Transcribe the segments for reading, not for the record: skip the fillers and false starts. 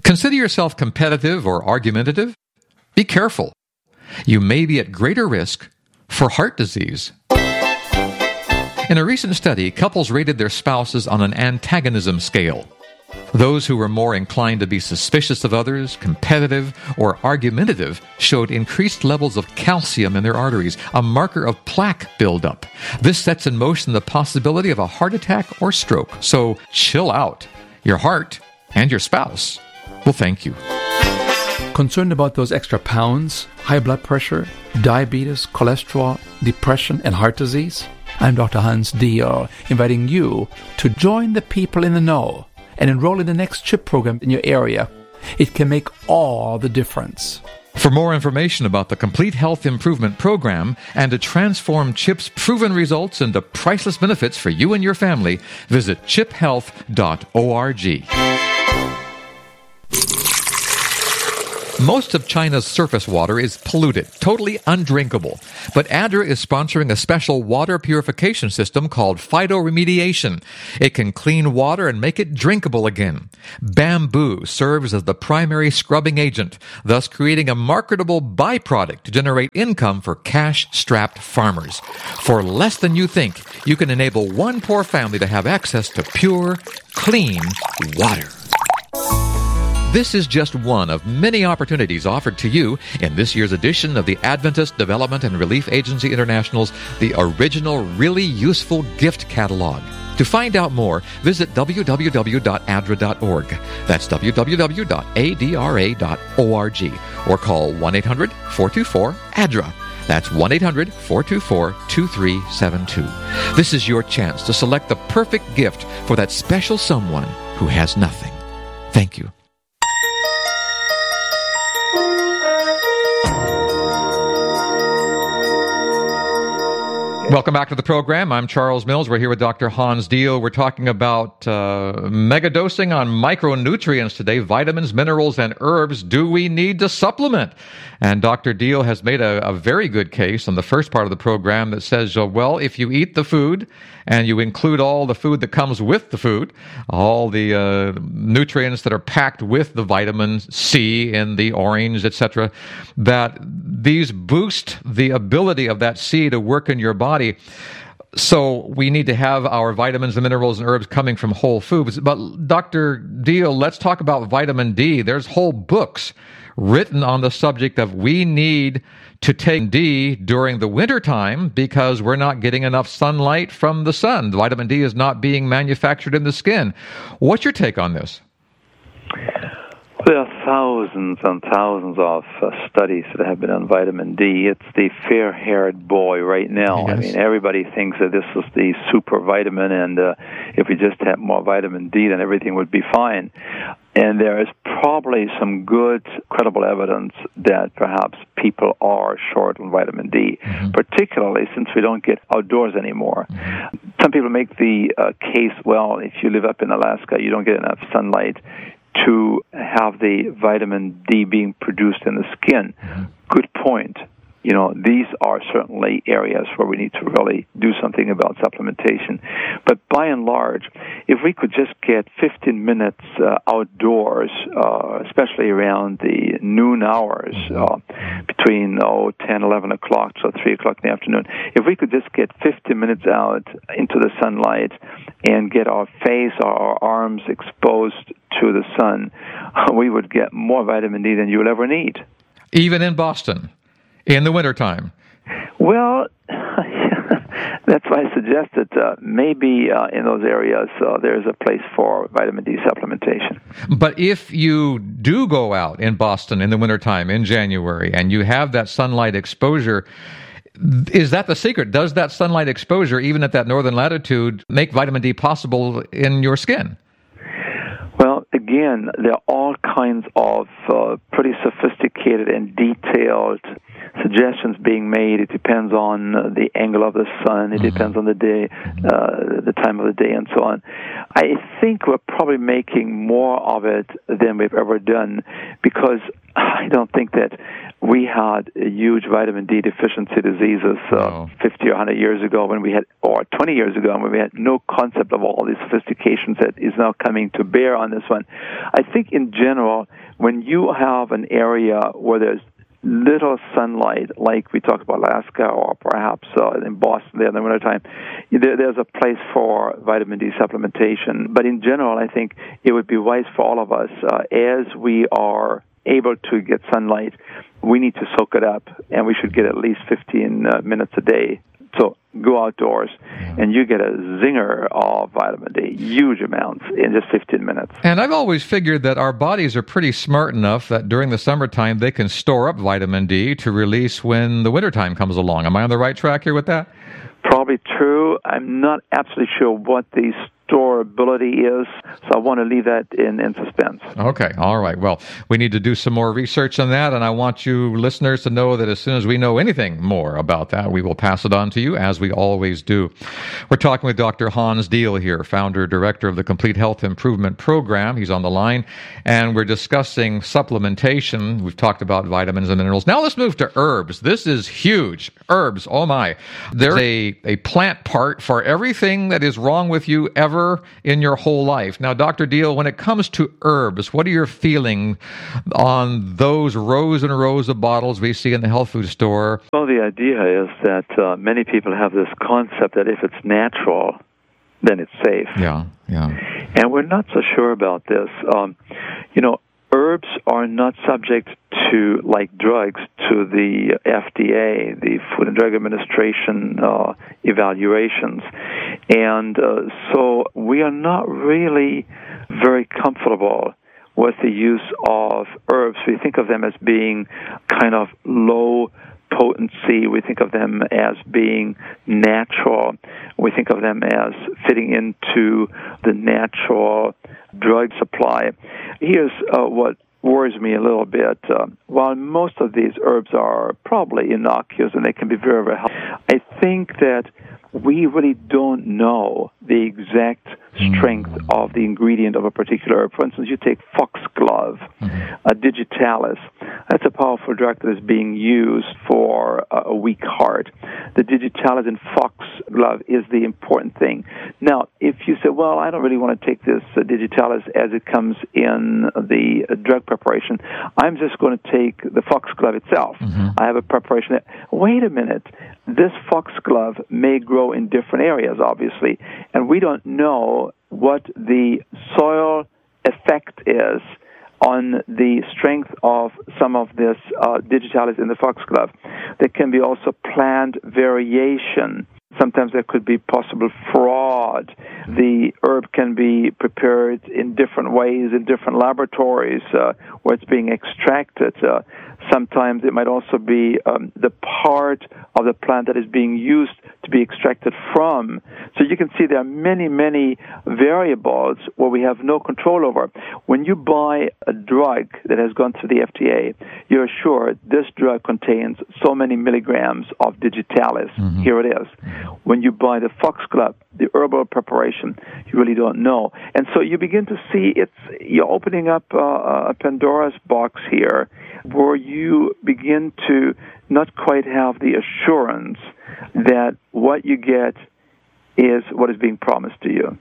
Consider yourself competitive or argumentative? Be careful. You may be at greater risk for heart disease. In a recent study, couples rated their spouses on an antagonism scale. Those who were more inclined to be suspicious of others, competitive, or argumentative showed increased levels of calcium in their arteries, a marker of plaque buildup. This sets in motion the possibility of a heart attack or stroke. So chill out. Your heart and your spouse will thank you. Concerned about those extra pounds, high blood pressure, diabetes, cholesterol, depression, and heart disease? I'm Dr. Hans Dio, inviting you to join the people in the know and enroll in the next CHIP program in your area. It can make all the difference. For more information about the Complete Health Improvement Program and to transform CHIP's proven results into priceless benefits for you and your family, visit chiphealth.org. Most of China's surface water is polluted, totally undrinkable. But ADRA is sponsoring a special water purification system called phytoremediation. It can clean water and make it drinkable again. Bamboo serves as the primary scrubbing agent, thus creating a marketable byproduct to generate income for cash-strapped farmers. For less than you think, you can enable one poor family to have access to pure, clean water. This is just one of many opportunities offered to you in this year's edition of the Adventist Development and Relief Agency International's The Original Really Useful Gift Catalog. To find out more, visit www.adra.org. That's www.adra.org. Or call 1-800-424-ADRA. That's 1-800-424-2372. This is your chance to select the perfect gift for that special someone who has nothing. Thank you. Welcome back to the program. I'm Charles Mills. We're here with Dr. Hans Dio. We're talking about megadosing on micronutrients today, vitamins, minerals, and herbs. Do we need to supplement? And Dr. Dio has made a very good case on the first part of the program that says, well, if you eat the food and you include all the food that comes with the food, all the nutrients that are packed with the vitamin C in the orange, etc., that these boost the ability of that C to work in your body. So we need to have our vitamins and minerals and herbs coming from whole foods. But Dr. Dio, let's talk about vitamin D. There's whole books written on the subject of we need to take D during the wintertime because we're not getting enough sunlight from the sun. The vitamin D is not being manufactured in the skin. What's your take on this? There are thousands and thousands of studies that have been on vitamin D. It's the fair-haired boy right now. Yes. I mean, everybody thinks that this is the super vitamin, and if we just had more vitamin D, then everything would be fine. And there is probably some good, credible evidence that perhaps people are short on vitamin D, particularly since we don't get outdoors anymore. Some people make the case, well, if you live up in Alaska, you don't get enough sunlight to have the vitamin D being produced in the skin. Good point. You know, these are certainly areas where we need to really do something about supplementation. But by and large, if we could just get 15 minutes outdoors, especially around the noon hours, between 10, 11 o'clock to 3 o'clock in the afternoon, if we could just get 15 minutes out into the sunlight and get our face or our arms exposed to the sun, we would get more vitamin D than you'll ever need. Even in Boston? In the wintertime? Well, that's why I suggested maybe in those areas there's a place for vitamin D supplementation. But if you do go out in Boston in the wintertime, in January, and you have that sunlight exposure, is that the secret? Does that sunlight exposure, even at that northern latitude, make vitamin D possible in your skin? Well, again, there are all kinds of pretty sophisticated and detailed suggestions being made. It depends on the angle of the sun. It depends on the day, the time of the day, and so on. I think we're probably making more of it than we've ever done because I don't think that we had huge vitamin D deficiency diseases 50 or 100 years ago or 20 years ago when we had no concept of all these sophistications that is now coming to bear on this one. I think in general, when you have an area where there's little sunlight, like we talked about Alaska or perhaps in Boston there in the wintertime, there's a place for vitamin D supplementation. But in general, I think it would be wise for all of us, as we are able to get sunlight, we need to soak it up, and we should get at least 15 minutes a day. So go outdoors, and you get a zinger of vitamin D, huge amounts, in just 15 minutes. And I've always figured that our bodies are pretty smart enough that during the summertime they can store up vitamin D to release when the wintertime comes along. Am I on the right track here with that? Probably true. I'm not absolutely sure what the storability is, so I want to leave that in suspense. Okay, all right. Well, we need to do some more research on that, and I want you listeners to know that as soon as we know anything more about that, we will pass it on to you, as we always do. We're talking with Dr. Hans Diehl here, founder, director of the Complete Health Improvement Program. He's on the line, and we're discussing supplementation. We've talked about vitamins and minerals. Now let's move to herbs. This is huge. Herbs, oh my. There's a plant part for everything that is wrong with you ever in your whole life. Now, Dr. Diehl, when it comes to herbs, what are your feelings on those rows and rows of bottles we see in the health food store? Well, the idea is that many people have this concept that if it's natural, then it's safe. Yeah. And we're not so sure about this. Herbs are not subject to, like drugs, to the FDA, the Food and Drug Administration evaluations. And so we are not really very comfortable with the use of herbs. We think of them as being kind of low potency. We think of them as being natural. We think of them as fitting into the natural drug supply. Here's what worries me a little bit. While most of these herbs are probably innocuous and they can be very, very helpful, I think that we really don't know the exact strength of the ingredient of a particular herb. For instance, you take foxglove, a digitalis. That's a powerful drug that is being used for a weak heart. The digitalis in foxglove is the important thing. Now, if you say, well, I don't really want to take this digitalis as it comes in the drug preparation, I'm just going to take the foxglove itself. I have a preparation. Wait a minute. This foxglove may grow in different areas, obviously, and we don't know what the soil effect is on the strength of some of this digitalis in the foxglove. There can be also plant variation. Sometimes there could be possible fraud. The herb can be prepared in different ways in different laboratories where it's being extracted. Sometimes it might also be the part of the plant that is being used to be extracted from. So you can see there are many, many variables where we have no control over. When you buy a drug that has gone through the FDA, you're assured this drug contains so many milligrams of digitalis. Here it is. When you buy the foxglove, the herbal preparation, you really don't know. And so you begin to see you're opening up a Pandora's box here where you begin to not quite have the assurance that what you get is what is being promised to you.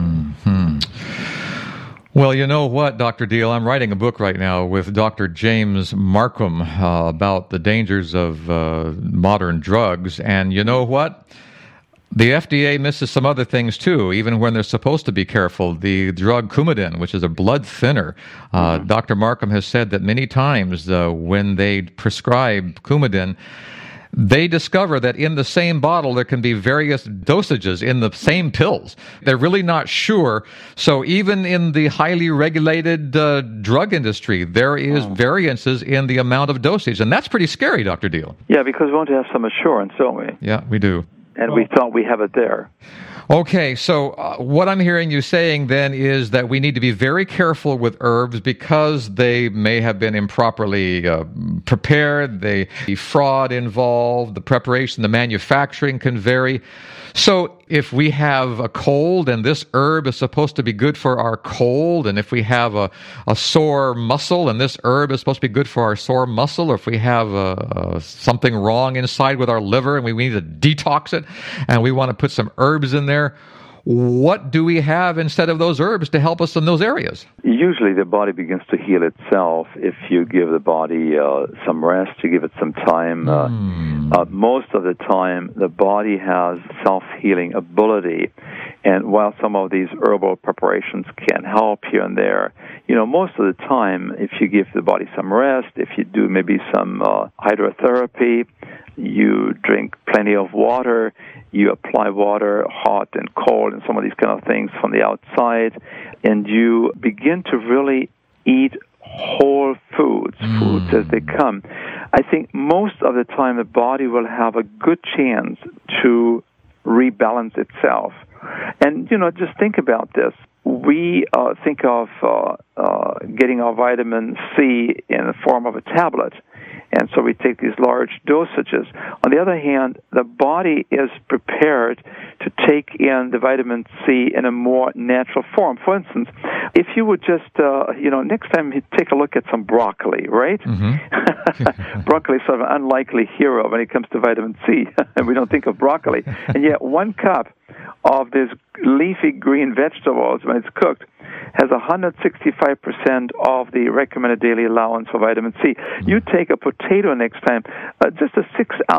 Well, you know what, Dr. Diehl, I'm writing a book right now with Dr. James Marcum about the dangers of modern drugs, and you know what? The FDA misses some other things, too, even when they're supposed to be careful. The drug Coumadin, which is a blood thinner. Dr. Marcum has said that many times when they prescribe Coumadin, they discover that in the same bottle there can be various dosages in the same pills. They're really not sure. So even in the highly regulated drug industry, there is variances in the amount of dosage. And that's pretty scary, Dr. Diehl. Yeah, because we want to have some assurance, don't we? Yeah, we do. And we thought we have it there. Okay, so what I'm hearing you saying then is that we need to be very careful with herbs because they may have been improperly prepared, the fraud involved, the preparation, the manufacturing can vary. So if we have a cold and this herb is supposed to be good for our cold, and if we have a sore muscle and this herb is supposed to be good for our sore muscle, or if we have something wrong inside with our liver and we need to detox it and we want to put some herbs in there, what do we have instead of those herbs to help us in those areas? Usually the body begins to heal itself if you give the body some rest, you give it some time. Most of the time, the body has self-healing ability. And while some of these herbal preparations can help here and there, most of the time, if you give the body some rest, if you do maybe some hydrotherapy, you drink plenty of water, you apply water, hot and cold, and some of these kind of things from the outside, and you begin to really eat whole foods as they come. I think most of the time the body will have a good chance to rebalance itself. And, just think about this. We think of getting our vitamin C in the form of a tablet. And so we take these large dosages. On the other hand, the body is prepared to take in the vitamin C in a more natural form. For instance, if you would just, next time you take a look at some broccoli, right? Mm-hmm. Broccoli is sort of an unlikely hero when it comes to vitamin C, and we don't think of broccoli. And yet 1 cup of this leafy green vegetables, when it's cooked, has 165% of the recommended daily allowance for vitamin C. You take a potato next time, just a 6-ounce